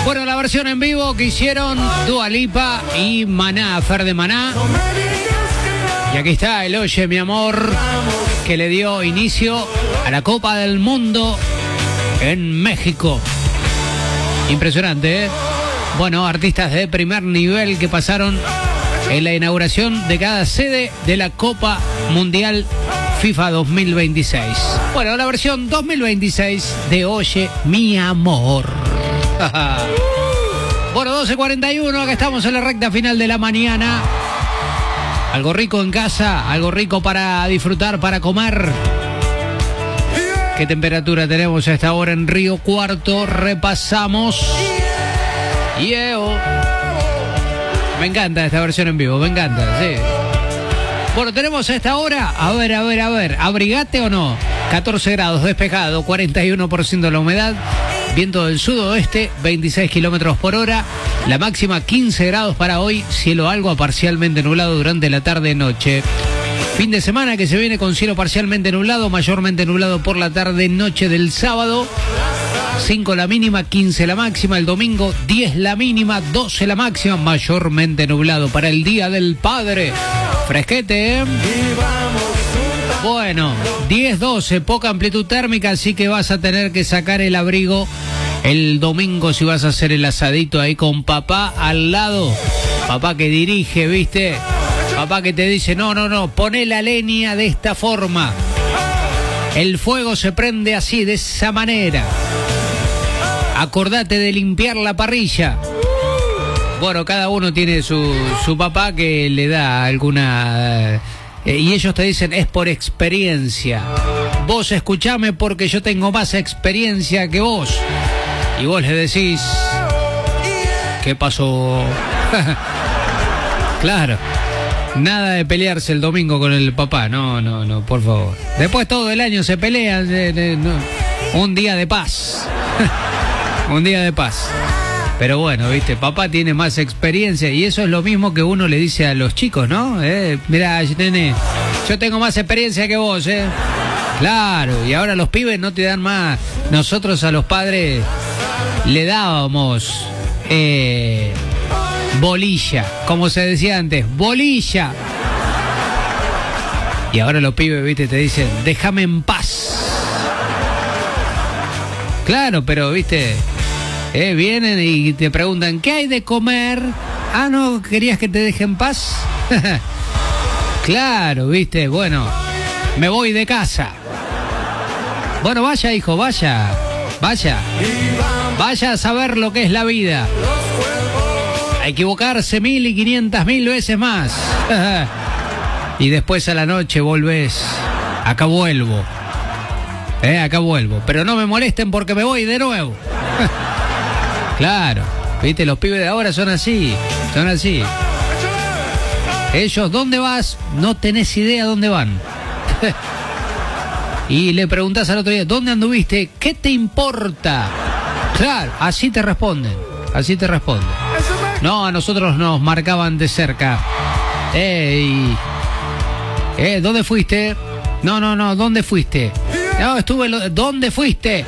Bueno, la versión en vivo que hicieron Dua Lipa y Maná, Fer de Maná. Y aquí está el Oye, mi amor, que le dio inicio a la Copa del Mundo en México. Impresionante, ¿eh? Bueno, artistas de primer nivel que pasaron en la inauguración de cada sede de la Copa Mundial FIFA 2026. Bueno, la versión 2026 de Oye, mi amor. Bueno, 12:41, acá estamos en la recta final de la mañana. Algo rico en casa, algo rico para disfrutar, para comer. ¿Qué temperatura tenemos a esta hora en Río Cuarto? Repasamos. Me encanta esta versión en vivo, me encanta, sí. Bueno, tenemos a esta hora, a ver, ¿abrigate o no? 14 grados, despejado, 41% la humedad, viento del sudoeste, 26 kilómetros por hora, la máxima 15 grados para hoy, cielo algo a parcialmente nublado durante la tarde-noche. Fin de semana que se viene con cielo parcialmente nublado, mayormente nublado por la tarde-noche del sábado. 5 la mínima, 15 la máxima. El domingo 10 la mínima, 12 la máxima, mayormente nublado para el Día del Padre. Fresquete, ¿eh? Bueno, 10-12, poca amplitud térmica, así que vas a tener que sacar el abrigo el domingo si vas a hacer el asadito ahí con papá al lado. Papá que dirige, ¿viste? Papá que te dice, no, poné la leña de esta forma. El fuego se prende así, de esa manera. Acordate de limpiar la parrilla. Bueno, cada uno tiene su papá que le da alguna... y ellos te dicen, es por experiencia. Vos escuchame porque yo tengo más experiencia que vos. Y vos le decís, ¿qué pasó? Claro. Nada de pelearse el domingo con el papá, no, por favor. Después todo el año se pelean, un día de paz. Un día de paz. Pero bueno, viste, papá tiene más experiencia y eso es lo mismo que uno le dice a los chicos, ¿no? Mirá, nene, yo tengo más experiencia que vos, ¿eh? Claro, y ahora los pibes no te dan más. Nosotros a los padres le dábamos bolilla, como se decía antes, bolilla. Y ahora los pibes, viste, te dicen, déjame en paz. Claro, pero viste, vienen y te preguntan, ¿qué hay de comer? Ah, ¿no querías que te deje en paz? Claro, viste, bueno, me voy de casa. Bueno, vaya, hijo, vaya a saber lo que es la vida. A equivocarse 1000 y 500.000 veces más. Y después a la noche volvés. Acá vuelvo. Acá vuelvo. Pero no me molesten porque me voy de nuevo. Claro. Viste, los pibes de ahora son así. Son así. Ellos, ¿dónde vas? No tenés idea dónde van. Y le preguntás al otro día, ¿dónde anduviste? ¿Qué te importa? Claro, así te responden. Así te responden. No, a nosotros nos marcaban de cerca. ¿Dónde fuiste? No, ¿dónde fuiste? No, ¿dónde fuiste?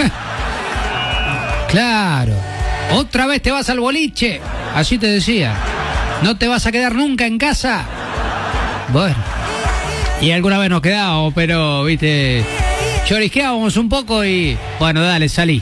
Claro. ¿Otra vez te vas al boliche? Así te decía. ¿No te vas a quedar nunca en casa? Bueno. Y alguna vez nos quedamos, pero, viste, llorisqueábamos un poco y... Bueno, dale, salí.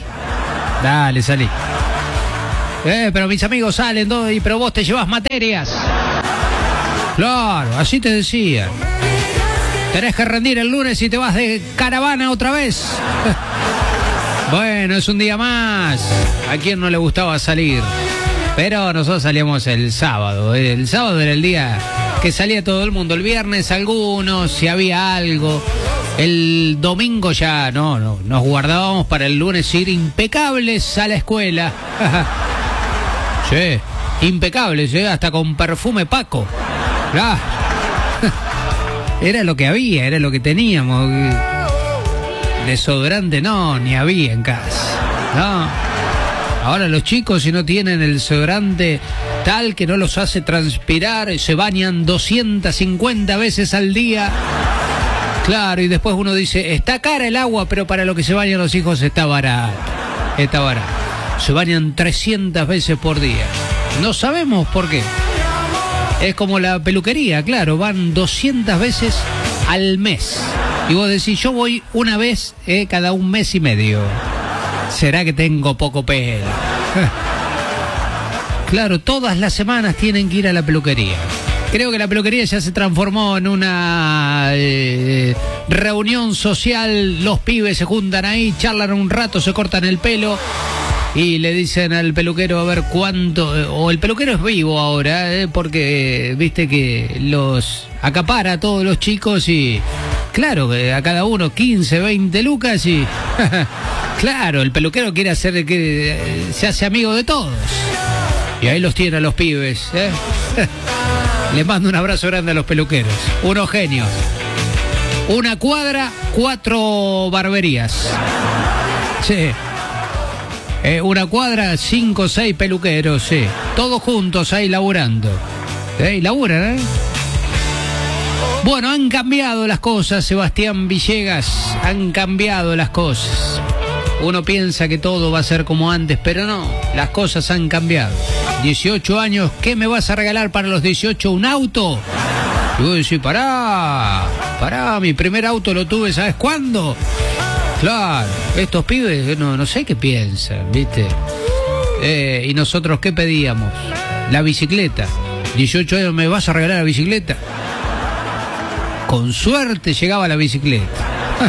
Pero mis amigos salen, pero vos te llevas materias. Claro, así te decían. Tenés que rendir el lunes y te vas de caravana otra vez. Bueno, es un día más. ¿A quién no le gustaba salir? Pero nosotros salíamos el sábado. El sábado era el día que salía todo el mundo. El viernes algunos, si había algo. El domingo ya no, nos guardábamos para el lunes ir impecables a la escuela. Sí, impecables, hasta con perfume Paco. Ah. Era lo que había, era lo que teníamos. Desodorante no, ni había en casa. No. Ahora los chicos, si no tienen el desodorante tal que no los hace transpirar, se bañan 250 veces al día. Claro, y después uno dice, está cara el agua, pero para lo que se bañan los hijos está barato. Está barato. se bañan 300 veces por día. No sabemos por qué. Es como la peluquería, claro, van 200 veces al mes. Y vos decís, yo voy una vez cada un mes y medio. ¿Será que tengo poco pelo? Claro, todas las semanas tienen que ir a la peluquería. Creo que la peluquería ya se transformó en una reunión social. Los pibes se juntan ahí, charlan un rato, se cortan el pelo y le dicen al peluquero a ver cuánto. O el peluquero es vivo ahora, porque viste que los acapara a todos los chicos y claro, a cada uno 15, 20 lucas y claro, el peluquero quiere hacer que se hace amigo de todos. Y ahí los tiene a los pibes, Les mando un abrazo grande a los peluqueros. Unos genios. Una cuadra, 4 barberías. Sí. Una cuadra, 5 o 6 peluqueros, sí. Todos juntos ahí laburando. Laburan, Bueno, han cambiado las cosas, Sebastián Villegas. Han cambiado las cosas. Uno piensa que todo va a ser como antes, pero no. Las cosas han cambiado. 18 años, ¿qué me vas a regalar para los 18? ¿Un auto? Y vos decís, pará, mi primer auto lo tuve, ¿sabes cuándo? Claro, estos pibes no sé qué piensan, ¿viste? ¿Y nosotros qué pedíamos? La bicicleta. 18 años, ¿me vas a regalar la bicicleta? Con suerte llegaba la bicicleta.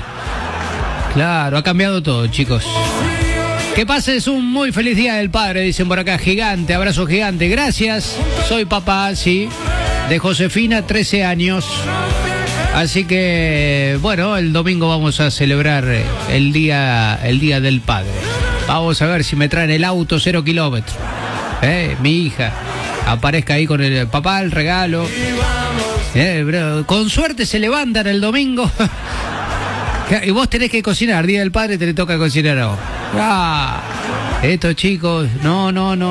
Claro, ha cambiado todo, chicos. Que pases un muy feliz día del padre, dicen por acá. Gigante, abrazo gigante. Gracias, soy papá, sí, de Josefina, 13 años. Así que, bueno, el domingo vamos a celebrar el día del padre. Vamos a ver si me traen el auto 0 kilómetros. Mi hija aparezca ahí con el papá, el regalo. Con suerte se levantan el domingo. Y vos tenés que cocinar, día del padre te le toca cocinar a vos. Estos chicos, no.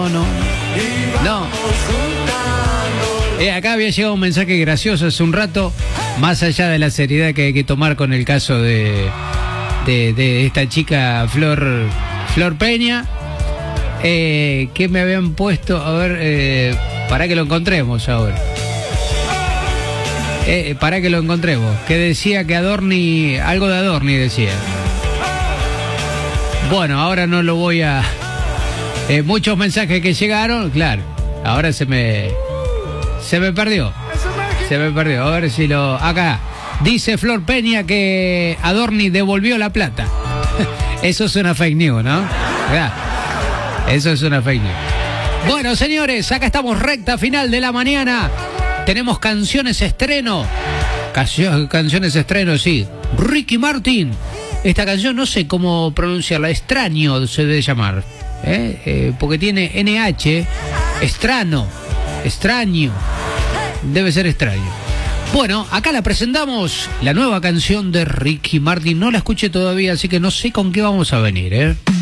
Acá había llegado un mensaje gracioso hace un rato, más allá de la seriedad que hay que tomar con el caso de esta chica Flor Peña, que me habían puesto, a ver, para que lo encontremos ahora. Para que lo encontremos, que decía que Adorni, algo de Adorni decía. Bueno, ahora no lo voy a... muchos mensajes que llegaron, claro, ahora se me perdió. A ver si lo... Acá, dice Flor Peña que Adorni devolvió la plata. Eso es una fake news, ¿no? ¿Verdad? Eso es una fake news. Bueno, señores, acá estamos recta final de la mañana. Tenemos canciones estreno. Canciones estreno, sí. Ricky Martin. Esta canción no sé cómo pronunciarla. Extraño se debe llamar. Porque tiene NH. Extraño. Debe ser extraño. Bueno, acá la presentamos. La nueva canción de Ricky Martin. No la escuché todavía, así que no sé con qué vamos a venir,